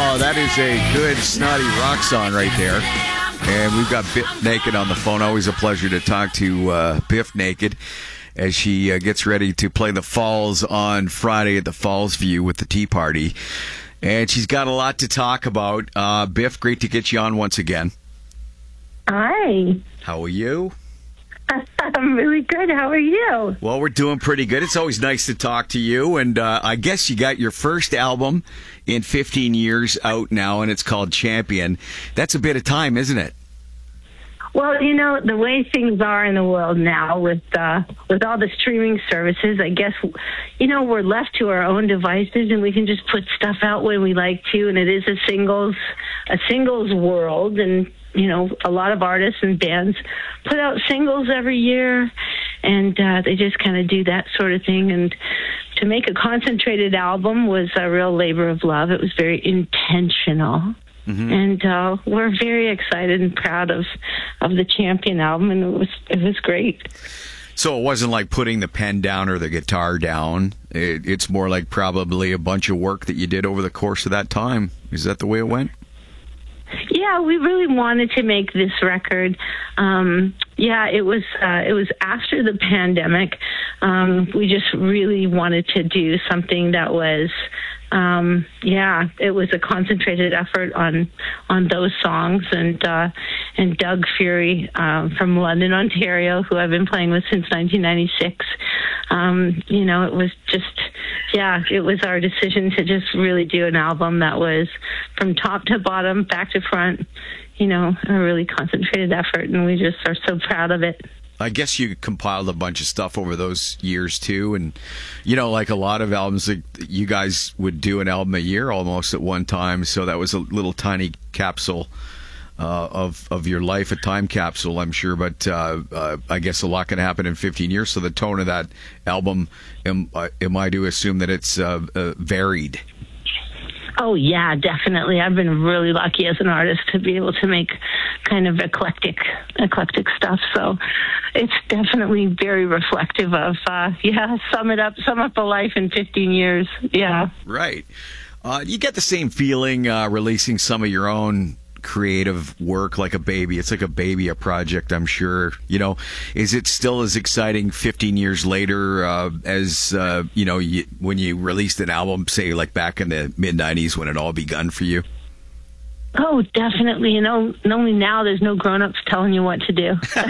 Oh, that is a good snotty rock song right there. And we've got Biff Naked on the phone. Always a pleasure to talk to Biff Naked as she gets ready to play the Falls on Friday at the Falls View with the Tea Party. And she's got a lot to talk about. Biff, great to get you on once again. Hi. How are you? I'm really good. How are you? Well, we're doing pretty good. It's always nice to talk to you. And I guess you got your first album in 15 years out now, and it's called Champion. That's a bit of time, isn't it? Well, you know, the way things are in the world now with all the streaming services, I guess, you know, we're left to our own devices and we can just put stuff out when we like to. And it is a singles world. And, you know, a lot of artists and bands put out singles every year, and they just kind of do that sort of thing. And to make a concentrated album was a real labor of love. It was very intentional. Mm-hmm. And we're very excited and proud of the Champion album, and it was great. So it wasn't like putting the pen down or the guitar down. It's more like probably a bunch of work that you did over the course of that time. Is that the way it went? Yeah, we really wanted to make this record. It was after the pandemic. We just really wanted to do something that was, it was a concentrated effort on those songs. And Doug Fury from London, Ontario, who I've been playing with since 1996. It was just, it was our decision to just really do an album that was from top to bottom, back to front, a really concentrated effort, and we just are so proud of it. I guess you compiled a bunch of stuff over those years, too, and, like a lot of albums, you guys would do an album a year almost at one time, so that was a little tiny capsule of your life, a time capsule, I'm sure, but I guess a lot can happen in 15 years, so the tone of that album, am I to assume that it's varied? Oh, yeah, definitely. I've been really lucky as an artist to be able to make kind of eclectic stuff. So it's definitely very reflective of, sum up a life in 15 years. Yeah. Right. You get the same feeling releasing some of your own creative work like a baby. It's like a baby, a project, I'm sure. Is it still as exciting 15 years later as when you released an album, say like back in the mid-90s when it all begun for you? Oh, definitely. Only now there's no grown-ups telling you what to do.